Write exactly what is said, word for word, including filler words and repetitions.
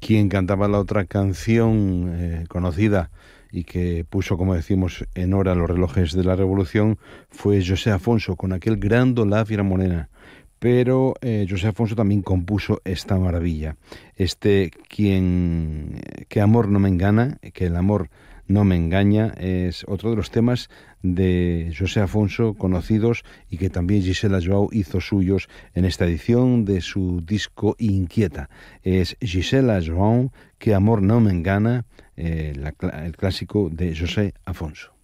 Quien cantaba la otra canción eh, conocida y que puso, como decimos, en hora los relojes de la Revolución fue José Afonso, con aquel gran Do la Fira Morena. Pero eh, José Afonso también compuso esta maravilla, este quien, que amor no me engana, que el amor no me engaña, es otro de los temas de José Afonso conocidos y que también Gisela Joao hizo suyos en esta edición de su disco Inquieta. Es Gisela Joao, que amor no me engana, eh, la, el clásico de José Afonso.